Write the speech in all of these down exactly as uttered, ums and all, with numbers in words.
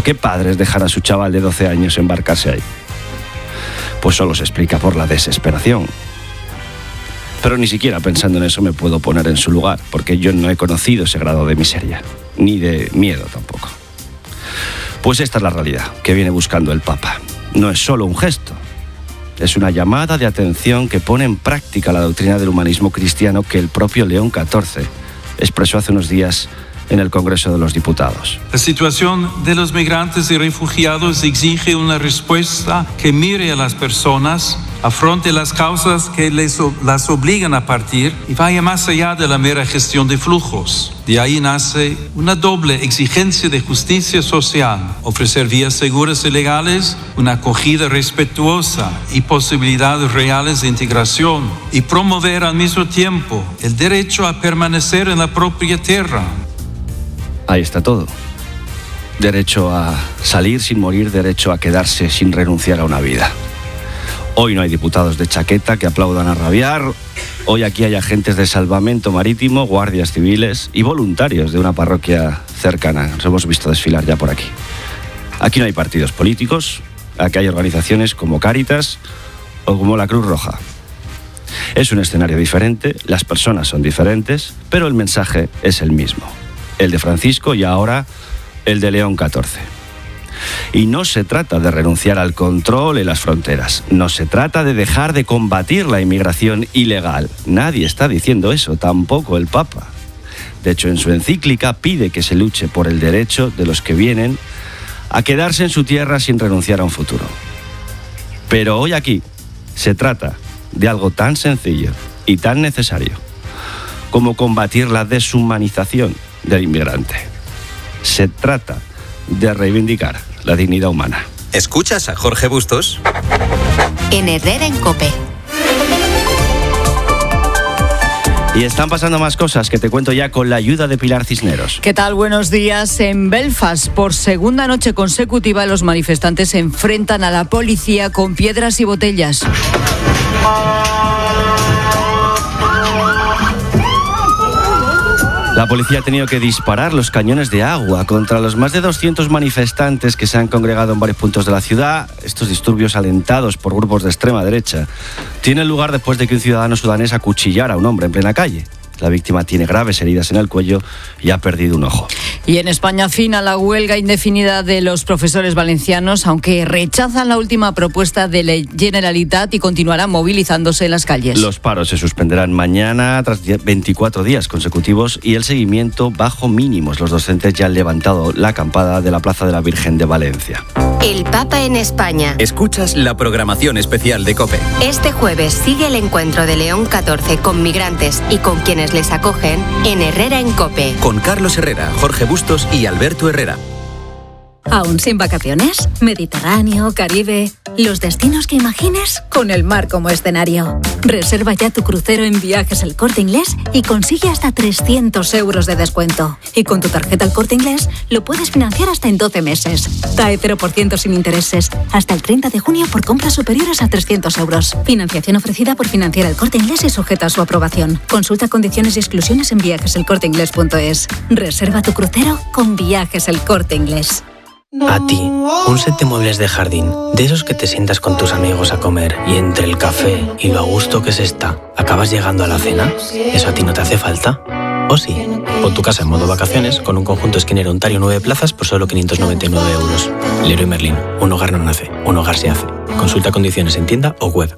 ¿Qué padres dejan a su chaval de doce años embarcarse ahí? Pues solo se explica por la desesperación. Pero ni siquiera pensando en eso me puedo poner en su lugar, porque yo no he conocido ese grado de miseria, ni de miedo tampoco. Pues esta es la realidad que viene buscando el Papa. No es solo un gesto, es una llamada de atención que pone en práctica la doctrina del humanismo cristiano que el propio León catorce expresó hace unos días en el Congreso de los Diputados. La situación de los migrantes y refugiados exige una respuesta que mire a las personas, afronte las causas que les, las obligan a partir y vaya más allá de la mera gestión de flujos. De ahí nace una doble exigencia de justicia social: ofrecer vías seguras y legales, una acogida respetuosa y posibilidades reales de integración, y promover al mismo tiempo el derecho a permanecer en la propia tierra. Ahí está todo. Derecho a salir sin morir, derecho a quedarse sin renunciar a una vida. Hoy no hay diputados de chaqueta que aplaudan a rabiar. Hoy aquí hay agentes de salvamento marítimo, guardias civiles y voluntarios de una parroquia cercana. Nos hemos visto desfilar ya por aquí. Aquí no hay partidos políticos. Aquí hay organizaciones como Cáritas o como la Cruz Roja. Es un escenario diferente, las personas son diferentes, pero el mensaje es el mismo. El de Francisco y ahora el de León catorce. Y no se trata de renunciar al control en las fronteras. No se trata de dejar de combatir la inmigración ilegal. Nadie está diciendo eso, tampoco el Papa. De hecho, en su encíclica pide que se luche por el derecho de los que vienen a quedarse en su tierra sin renunciar a un futuro. Pero hoy aquí se trata de algo tan sencillo y tan necesario como combatir la deshumanización del inmigrante. Se trata de reivindicar la dignidad humana. ¿Escuchas a Jorge Bustos? En Herrera en COPE. Y están pasando más cosas que te cuento ya con la ayuda de Pilar Cisneros. ¿Qué tal? Buenos días. En Belfast, por segunda noche consecutiva, los manifestantes se enfrentan a la policía con piedras y botellas. La policía ha tenido que disparar los cañones de agua contra los más de doscientos manifestantes que se han congregado en varios puntos de la ciudad. Estos disturbios, alentados por grupos de extrema derecha, tienen lugar después de que un ciudadano sudanés acuchillara a un hombre en plena calle. La víctima tiene graves heridas en el cuello y ha perdido un ojo. Y en España fina la huelga indefinida de los profesores valencianos, aunque rechazan la última propuesta de la Generalitat y continuarán movilizándose en las calles. Los paros se suspenderán mañana tras veinticuatro días consecutivos y el seguimiento bajo mínimos. Los docentes ya han levantado la acampada de la Plaza de la Virgen de Valencia. El Papa en España. Escuchas la programación especial de COPE. Este jueves sigue el encuentro de León catorce con migrantes y con quienes les acogen en Herrera en COPE. Con Carlos Herrera, Jorge Bustos y Alberto Herrera. ¿Aún sin vacaciones? Mediterráneo, Caribe... Los destinos que imagines con el mar como escenario. Reserva ya tu crucero en Viajes El Corte Inglés y consigue hasta trescientos euros de descuento. Y con tu tarjeta El Corte Inglés lo puedes financiar hasta en doce meses. T A E cero por ciento sin intereses. Hasta el treinta de junio por compras superiores a trescientos euros. Financiación ofrecida por Financiera El Corte Inglés y sujeta a su aprobación. Consulta condiciones y exclusiones en viajes el corte inglés punto es. Reserva tu crucero con Viajes El Corte Inglés. A ti, un set de muebles de jardín, de esos que te sientas con tus amigos a comer y entre el café y lo a gusto que se está, ¿acabas llegando a la cena? ¿Eso a ti no te hace falta? ¿O sí? Pon tu casa en modo vacaciones con un conjunto esquinero Ontario nueve plazas por solo quinientos noventa y nueve euros. Leroy Merlin, un hogar no nace, un hogar se hace. Consulta condiciones en tienda o web.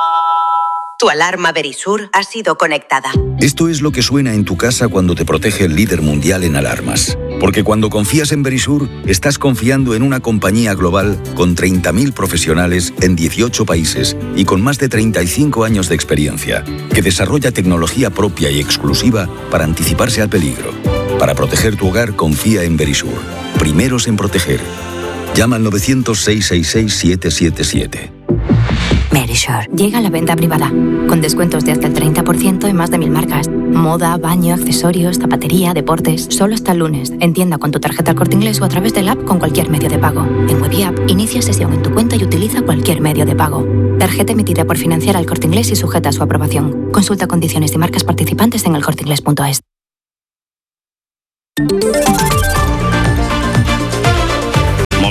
Tu alarma Verisur ha sido conectada. Esto es lo que suena en tu casa cuando te protege el líder mundial en alarmas. Porque cuando confías en Verisur, estás confiando en una compañía global con treinta mil profesionales en dieciocho países y con más de treinta y cinco años de experiencia, que desarrolla tecnología propia y exclusiva para anticiparse al peligro. Para proteger tu hogar, confía en Verisur. Primeros en proteger. Llama al novecientos, seiscientos sesenta y seis, siete siete siete. Verisur llega a la venta privada, con descuentos de hasta el treinta por ciento en más de mil marcas. Moda, baño, accesorios, zapatería, deportes. Solo hasta el lunes. En tienda con tu tarjeta El Corte Inglés o a través del app con cualquier medio de pago. En web y app, inicia sesión en tu cuenta y utiliza cualquier medio de pago. Tarjeta emitida por Financiera El Corte Inglés y sujeta a su aprobación. Consulta condiciones y marcas participantes en el corte inglés punto es.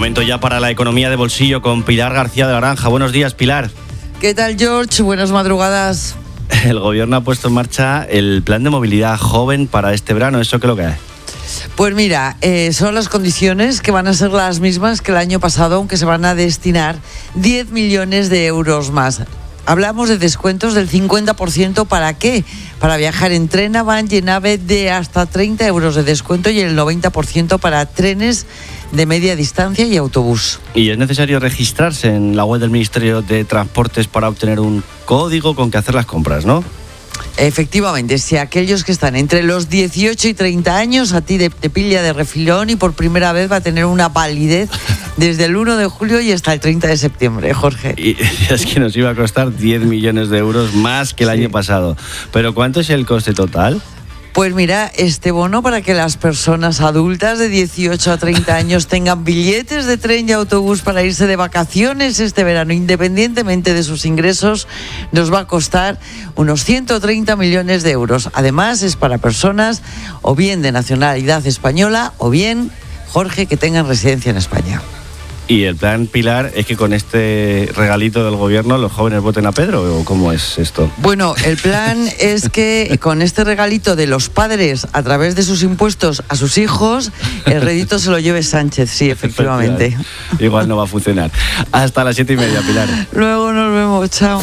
Momento ya para la economía de bolsillo con Pilar García de Laranja. Buenos días, Pilar. ¿Qué tal, George? Buenas madrugadas. El gobierno ha puesto en marcha el plan de movilidad joven para este verano. ¿Eso qué es lo que es? Pues mira, eh, son las condiciones que van a ser las mismas que el año pasado, aunque se van a destinar diez millones de euros más. Hablamos de descuentos del cincuenta por ciento. ¿Para qué? Para viajar en tren, van y en AVE de hasta treinta euros de descuento y el noventa por ciento para trenes de media distancia y autobús. Y es necesario registrarse en la web del Ministerio de Transportes para obtener un código con que hacer las compras, ¿no? Efectivamente, si aquellos que están entre los dieciocho y treinta años, a ti te pilla de refilón y por primera vez va a tener una validez desde el uno de julio y hasta el treinta de septiembre, Jorge. Y es que nos iba a costar diez millones de euros más que el sí. año pasado. ¿Pero cuánto es el coste total? Pues mira, este bono para que las personas adultas de dieciocho a treinta años tengan billetes de tren y autobús para irse de vacaciones este verano, independientemente de sus ingresos, nos va a costar unos ciento treinta millones de euros. Además, es para personas o bien de nacionalidad española o bien, Jorge, que tengan residencia en España. ¿Y el plan, Pilar, es que con este regalito del gobierno los jóvenes voten a Pedro o cómo es esto? Bueno, el plan es que con este regalito de los padres a través de sus impuestos a sus hijos, el rédito se lo lleve Sánchez, sí, efectivamente. Igual no va a funcionar. Hasta las siete y media, Pilar. Luego nos vemos, chao.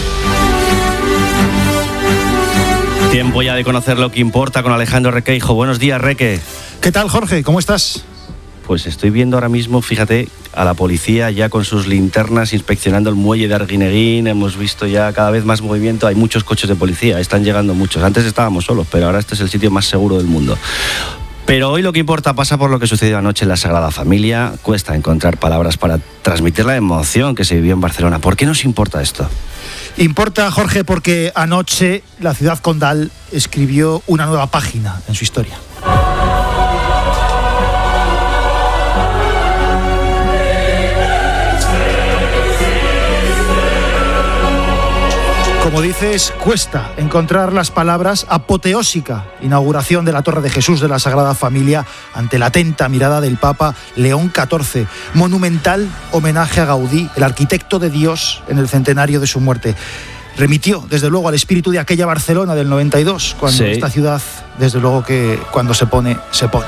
Tiempo ya de conocer lo que importa con Alejandro Requeijo. Buenos días, Reque. ¿Qué tal, Jorge? ¿Cómo estás? Pues estoy viendo ahora mismo, fíjate, a la policía ya con sus linternas inspeccionando el muelle de Arguineguín. Hemos visto ya cada vez más movimiento. Hay muchos coches de policía, están llegando muchos. Antes estábamos solos, pero ahora este es el sitio más seguro del mundo. Pero hoy lo que importa pasa por lo que sucedió anoche en la Sagrada Familia. Cuesta encontrar palabras para transmitir la emoción que se vivió en Barcelona. ¿Por qué nos importa esto? Importa, Jorge, porque anoche la ciudad condal escribió una nueva página en su historia. Como dices, cuesta encontrar las palabras. Apoteósica inauguración de la Torre de Jesús de la Sagrada Familia ante la atenta mirada del Papa León catorce. Monumental homenaje a Gaudí, el arquitecto de Dios en el centenario de su muerte. Remitió, desde luego, al espíritu de aquella Barcelona del noventa y dos, cuando sí. esta ciudad, desde luego que cuando se pone, se pone.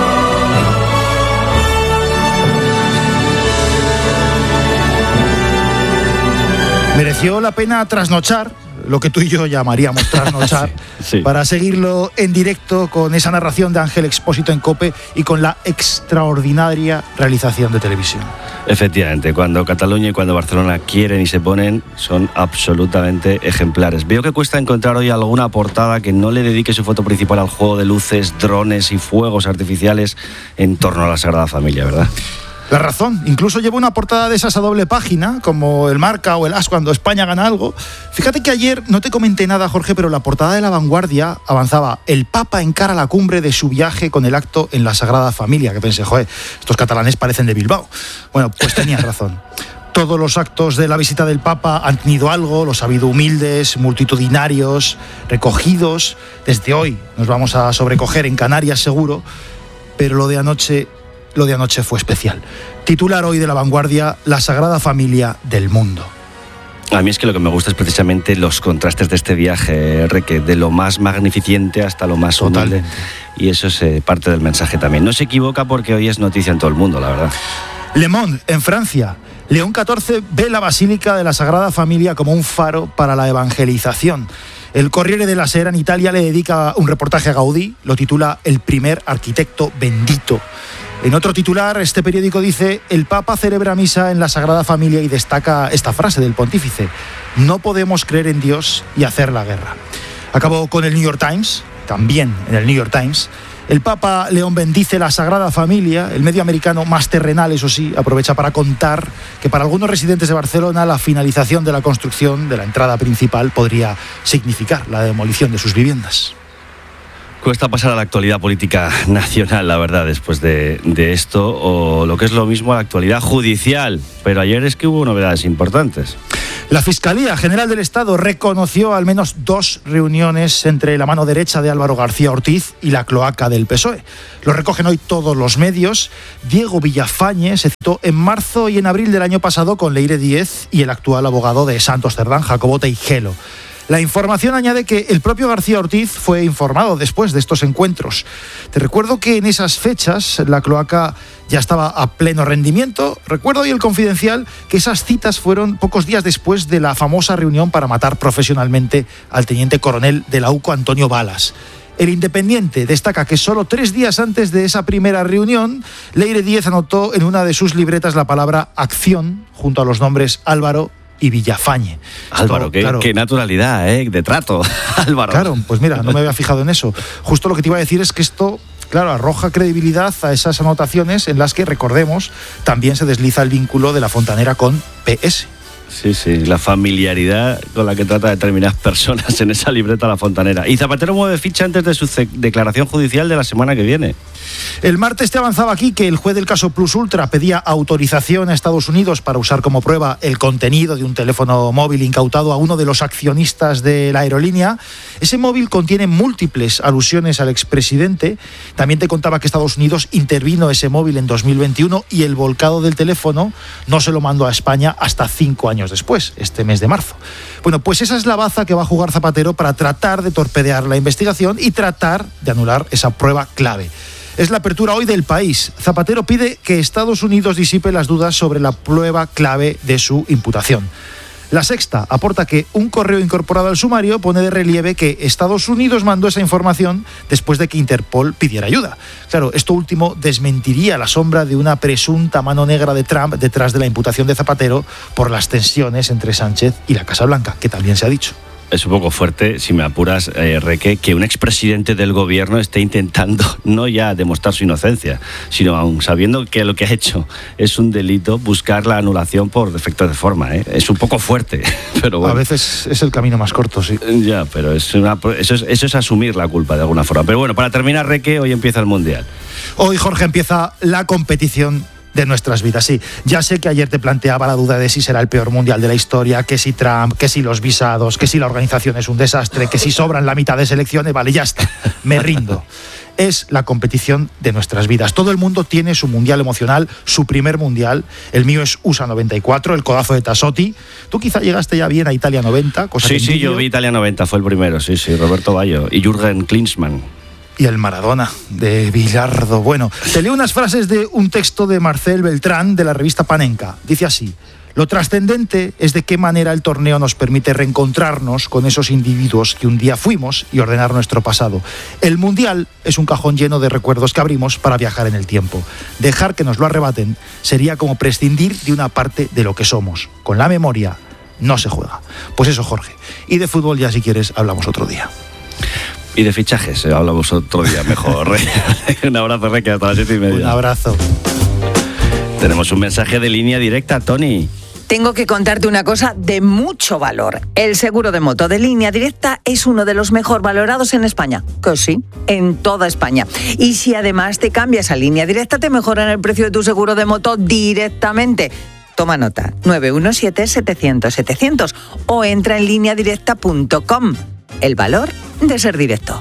Mereció la pena trasnochar, lo que tú y yo llamaríamos trasnochar, sí, sí. para seguirlo en directo con esa narración de Ángel Expósito en COPE y con la extraordinaria realización de televisión. Efectivamente, cuando Cataluña y cuando Barcelona quieren y se ponen, son absolutamente ejemplares. Veo que cuesta encontrar hoy alguna portada que no le dedique su foto principal al juego de luces, drones y fuegos artificiales en torno a la Sagrada Familia, ¿verdad? La razón, incluso lleva una portada de esas a doble página, como el Marca o el As cuando España gana algo. Fíjate que ayer no te comenté nada, Jorge, pero la portada de La Vanguardia avanzaba: el Papa encara la cumbre de su viaje con el acto en la Sagrada Familia. Que pensé, joder, estos catalanes parecen de Bilbao. Bueno, pues tenías razón. Todos los actos de la visita del Papa han tenido algo, los ha habido humildes, multitudinarios, recogidos. Desde hoy nos vamos a sobrecoger en Canarias seguro, pero lo de anoche... Lo de anoche fue especial. Titular hoy de La Vanguardia: la Sagrada Familia del mundo. A mí es que lo que me gusta es precisamente los contrastes de este viaje, Reque, de lo más magnificente hasta lo más humilde. Y eso es eh, parte del mensaje también. No se equivoca porque hoy es noticia en todo el mundo, la verdad. Le Monde, en Francia. León catorce ve la Basílica de la Sagrada Familia como un faro para la evangelización. El Corriere della Sera en Italia le dedica un reportaje a Gaudí, lo titula El primer arquitecto bendito. En otro titular, este periódico dice: el Papa celebra misa en la Sagrada Familia y destaca esta frase del pontífice: no podemos creer en Dios y hacer la guerra. Acabó con el New York Times, también en el New York Times. El Papa León bendice la Sagrada Familia. El medio americano, más terrenal, eso sí, aprovecha para contar que para algunos residentes de Barcelona la finalización de la construcción de la entrada principal podría significar la demolición de sus viviendas. Cuesta pasar a la actualidad política nacional, la verdad, después de, de esto, o lo que es lo mismo a la actualidad judicial. Pero ayer es que hubo novedades importantes. La Fiscalía General del Estado reconoció al menos dos reuniones entre la mano derecha de Álvaro García Ortiz y la cloaca del P S O E. Lo recogen hoy todos los medios. Diego Villafañe se citó en marzo y en abril del año pasado con Leire Díez y el actual abogado de Santos Cerdán, Jacobo Teijelo. La información añade que el propio García Ortiz fue informado después de estos encuentros. Te recuerdo que en esas fechas la cloaca ya estaba a pleno rendimiento. Recuerdo hoy el Confidencial que esas citas fueron pocos días después de la famosa reunión para matar profesionalmente al teniente coronel de la U C O Antonio Balas. El Independiente destaca que solo tres días antes de esa primera reunión, Leire Díez anotó en una de sus libretas la palabra acción junto a los nombres Álvaro y Villafañe. Álvaro, Esto, qué, claro, qué naturalidad, ¿eh? De trato, Álvaro. Claro, pues mira, no me había fijado en eso. Justo lo que te iba a decir es que esto, claro, arroja credibilidad a esas anotaciones en las que, recordemos, también se desliza el vínculo de la Fontanera con P S. Sí, sí, la familiaridad con la que trata determinadas personas en esa libreta La Fontanera. Y Zapatero mueve ficha antes de su declaración judicial de la semana que viene. El martes te avanzaba aquí que el juez del caso Plus Ultra pedía autorización a Estados Unidos para usar como prueba el contenido de un teléfono móvil incautado a uno de los accionistas de la aerolínea. Ese móvil contiene múltiples alusiones al expresidente. También te contaba que Estados Unidos intervino ese móvil en dos mil veintiuno y el volcado del teléfono no se lo mandó a España hasta cinco años después, este mes de marzo. Bueno, pues esa es la baza que va a jugar Zapatero para tratar de torpedear la investigación y tratar de anular esa prueba clave. Es la apertura hoy del País. Zapatero pide que Estados Unidos disipe las dudas sobre la prueba clave de su imputación. La Sexta aporta que un correo incorporado al sumario pone de relieve que Estados Unidos mandó esa información después de que Interpol pidiera ayuda. Claro, esto último desmentiría la sombra de una presunta mano negra de Trump detrás de la imputación de Zapatero por las tensiones entre Sánchez y la Casa Blanca, que también se ha dicho. Es un poco fuerte, si me apuras, eh, Reque, que un expresidente del gobierno esté intentando no ya demostrar su inocencia, sino aún sabiendo que lo que ha hecho es un delito, buscar la anulación por defecto de forma. ¿eh? Es un poco fuerte, pero bueno. A veces es el camino más corto, sí. Ya, pero es una, eso, es, eso es asumir la culpa de alguna forma. Pero bueno, para terminar, Reque, hoy empieza el Mundial. Hoy, Jorge, empieza la competición de nuestras vidas, sí. Ya sé que ayer te planteaba la duda de si será el peor mundial de la historia, que si Trump, que si los visados, que si la organización es un desastre, que si sobran la mitad de selecciones. Vale, ya está, me rindo. Es la competición de nuestras vidas. Todo el mundo tiene su mundial emocional, su primer mundial. El mío es U S A noventa y cuatro, el codazo de Tassotti. Tú quizá llegaste ya bien a Italia noventa. Cosa sí, sí, yo vi Italia noventa, fue el primero, sí, sí, Roberto Baggio y Jürgen Klinsmann. Y el Maradona de Bilardo. Bueno, te leo unas frases de un texto de Marcel Beltrán de la revista Panenka. Dice así: lo trascendente es de qué manera el torneo nos permite reencontrarnos con esos individuos que un día fuimos y ordenar nuestro pasado. El Mundial es un cajón lleno de recuerdos que abrimos para viajar en el tiempo. Dejar que nos lo arrebaten sería como prescindir de una parte de lo que somos. Con la memoria no se juega. Pues eso, Jorge. Y de fútbol ya, si quieres, hablamos otro día. Y de fichajes, eh, hablamos otro día mejor. Un abrazo, Reque, hasta las siete y media. Un abrazo. Tenemos un mensaje de línea directa, Tony. Tengo que contarte una cosa de mucho valor. El seguro de moto de Línea Directa es uno de los mejor valorados en España. Que sí, en toda España. Y si además te cambias a Línea Directa, te mejoran el precio de tu seguro de moto directamente. Toma nota, nueve uno siete, setecientos, setecientos o entra en línea directa punto com. El valor de ser directo.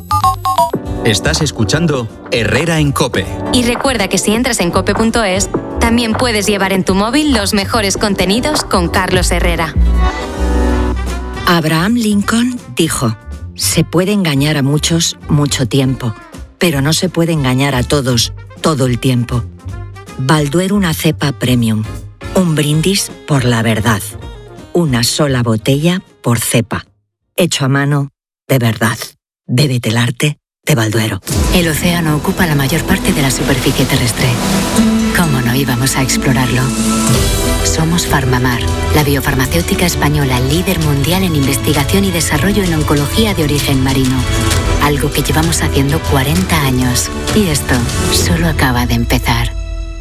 Estás escuchando Herrera en COPE. Y recuerda que si entras en cope punto es, también puedes llevar en tu móvil los mejores contenidos con Carlos Herrera. Abraham Lincoln dijo: se puede engañar a muchos mucho tiempo, pero no se puede engañar a todos todo el tiempo. Balduero, una cepa premium. Un brindis por la verdad. Una sola botella por cepa. Hecho a mano, de verdad. Bébete el arte de Balduero. El océano ocupa la mayor parte de la superficie terrestre. ¿Cómo no íbamos a explorarlo? Somos Farmamar, la biofarmacéutica española líder mundial en investigación y desarrollo en oncología de origen marino. Algo que llevamos haciendo cuarenta años. Y esto solo acaba de empezar.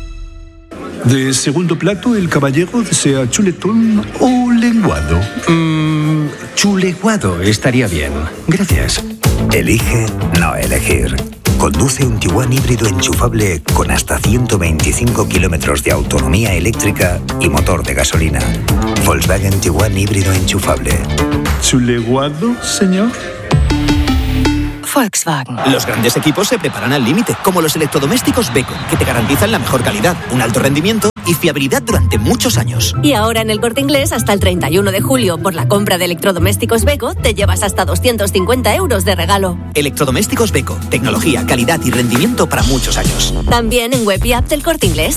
De segundo plato, el caballero desea chuletón o lenguado. Mmm, chuleguado estaría bien. Gracias. Elige no elegir. Conduce un Tiguan híbrido enchufable con hasta ciento veinticinco kilómetros de autonomía eléctrica y motor de gasolina. Volkswagen Tiguan híbrido enchufable. ¿Su leguado, señor? Volkswagen. Los grandes equipos se preparan al límite, como los electrodomésticos Beko, que te garantizan la mejor calidad, un alto rendimiento y fiabilidad durante muchos años. Y ahora en El Corte Inglés, hasta el treinta y uno de julio, por la compra de electrodomésticos Beko, te llevas hasta doscientos cincuenta euros de regalo. Electrodomésticos Beko, tecnología, calidad y rendimiento para muchos años. También en web y app del Corte Inglés.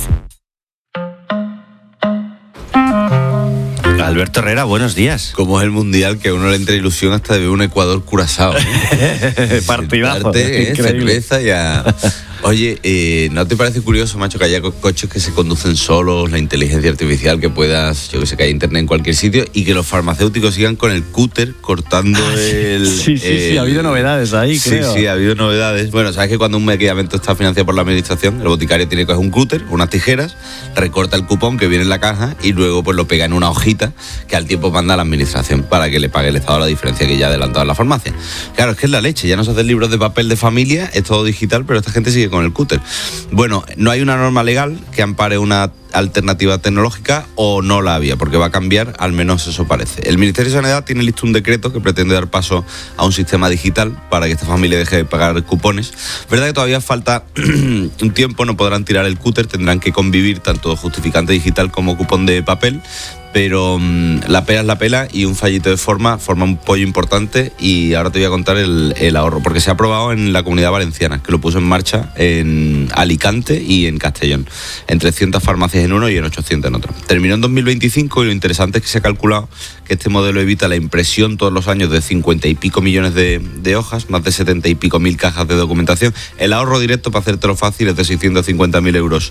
Alberto Herrera, buenos días. Como es el Mundial, que a uno le entra ilusión hasta de ver un Ecuador curazao. ¿eh? Partidazo. Sentarte, ¿eh? Cerveza y a... Oye, eh, ¿no te parece curioso, macho, que haya co- coches que se conducen solos, la inteligencia artificial, que puedas, yo que sé, que haya internet en cualquier sitio, y que los farmacéuticos sigan con el cúter cortando ah, el... Sí, sí, el... sí, ha habido novedades ahí, sí, creo. Sí, sí, ha habido novedades. Bueno, sabes que cuando un medicamento está financiado por la administración, el boticario tiene que coger un cúter, unas tijeras, recorta el cupón que viene en la caja y luego pues lo pega en una hojita que al tiempo manda a la administración para que le pague el Estado la diferencia que ya ha adelantado en la farmacia. Claro, es que es la leche, ya no se hacen libros de papel de familia, es todo digital, pero esta gente sigue con el cúter. Bueno, no hay una norma legal que ampare una alternativa tecnológica, o no la había, porque va a cambiar, al menos eso parece. El Ministerio de Sanidad tiene listo un decreto que pretende dar paso a un sistema digital para que esta familia deje de pagar cupones. Verdad que todavía falta un tiempo, no podrán tirar el cúter, tendrán que convivir tanto justificante digital como cupón de papel, pero mmm, la pela es la pela y un fallito de forma forma un pollo importante. Y ahora te voy a contar el, el ahorro, porque se ha aprobado en la Comunidad Valenciana, que lo puso en marcha en Alicante y en Castellón, en trescientas farmacias en uno y en ochocientas en otro. Terminó en dos mil veinticinco y lo interesante es que se ha calculado que este modelo evita la impresión todos los años de cincuenta y pico millones de, de hojas, más de setenta y pico mil cajas de documentación. El ahorro directo, para hacértelo fácil, es de seiscientos cincuenta mil euros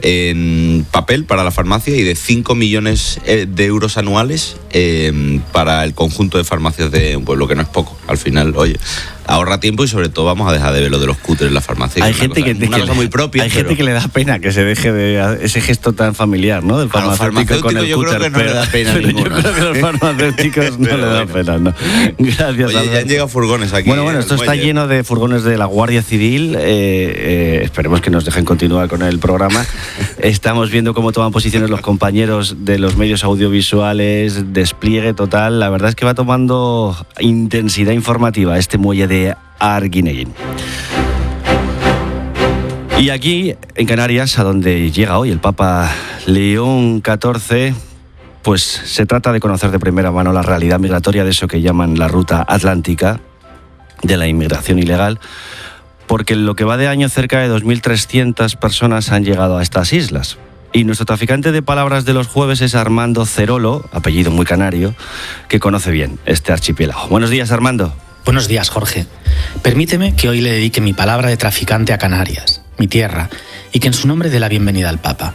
en papel para la farmacia y de cinco millones de euros anuales eh, para el conjunto de farmacias de un pueblo, que no es poco. Al final, oye, ahorra tiempo y sobre todo vamos a dejar de ver lo de los cúteres en la farmacia. Hay gente cosa, que, una que cosa muy propia. Hay pero... gente que le da pena que se deje de ese gesto tan familiar, ¿no? Del farmacéutico, farmacéutico con el yo cúter, creo que no pero, le da pena pero ninguno. Yo creo que a los farmacéuticos no le da pena, ¿no? Gracias. Oye, ya han llegado furgones aquí. Bueno, bueno, esto está muelle. lleno de furgones de la Guardia Civil. Eh, eh, esperemos que nos dejen continuar con el programa. Estamos viendo cómo toman posiciones los compañeros de los medios audiovisuales, despliegue total. La verdad es que va tomando intensidad informativa este muelle de Arguineguín. Y aquí, en Canarias, a donde llega hoy el Papa León catorce, pues se trata de conocer de primera mano la realidad migratoria de eso que llaman la ruta atlántica, de la inmigración ilegal, porque en lo que va de año cerca de dos mil trescientas personas han llegado a estas islas. Y nuestro traficante de palabras de los jueves es Armando Cerolo, apellido muy canario, que conoce bien este archipiélago. Buenos días, Armando. Buenos días, Jorge. Permíteme que hoy le dedique mi palabra de traficante a Canarias, mi tierra, y que en su nombre dé la bienvenida al Papa.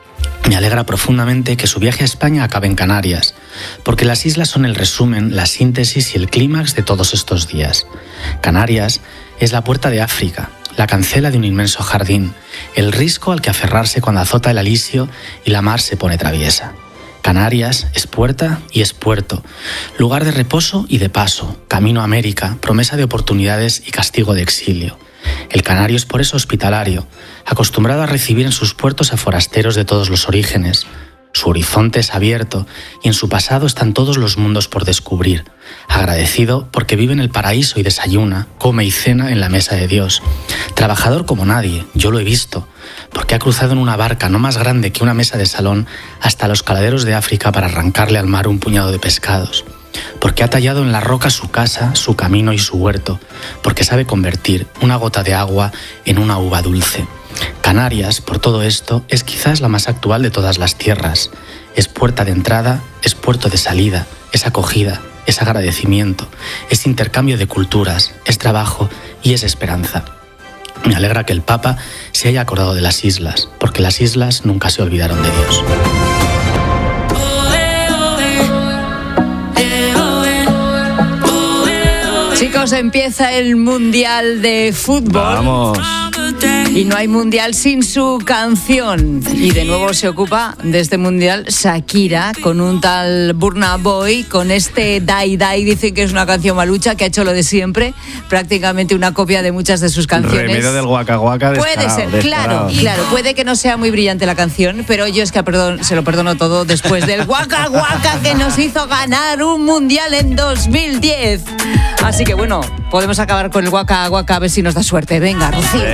Me alegra profundamente que su viaje a España acabe en Canarias, porque las islas son el resumen, la síntesis y el clímax de todos estos días. Canarias es la puerta de África, la cancela de un inmenso jardín, el risco al que aferrarse cuando azota el alisio y la mar se pone traviesa. Canarias es puerta y es puerto, lugar de reposo y de paso, camino a América, promesa de oportunidades y castigo de exilio. El canario es por eso hospitalario, acostumbrado a recibir en sus puertos a forasteros de todos los orígenes. Su horizonte es abierto y en su pasado están todos los mundos por descubrir. Agradecido porque vive en el paraíso y desayuna, come y cena en la mesa de Dios. Trabajador como nadie, yo lo he visto, porque ha cruzado en una barca no más grande que una mesa de salón hasta los caladeros de África para arrancarle al mar un puñado de pescados. Porque ha tallado en la roca su casa, su camino y su huerto, porque sabe convertir una gota de agua en una uva dulce. Canarias, por todo esto, es quizás la más actual de todas las tierras. Es puerta de entrada, es puerto de salida, es acogida, es agradecimiento, es intercambio de culturas, es trabajo y es esperanza. Me alegra que el Papa se haya acordado de las islas, porque las islas nunca se olvidaron de Dios. Chicos, empieza el Mundial de Fútbol. Vamos. Y no hay mundial sin su canción. Y de nuevo se ocupa de este mundial Shakira con un tal Burna Boy, con este Dai Dai. Dicen que es una canción malucha, que ha hecho lo de siempre, prácticamente una copia de muchas de sus canciones. Remedio del Waka Waka. Puede ser, claro, claro. Puede que no sea muy brillante la canción, pero yo es que perdón, se lo perdono todo después del Waka Waka que nos hizo ganar un mundial en dos mil diez. Así que bueno, podemos acabar con el Waka Waka a ver si nos da suerte. Venga, Rocío.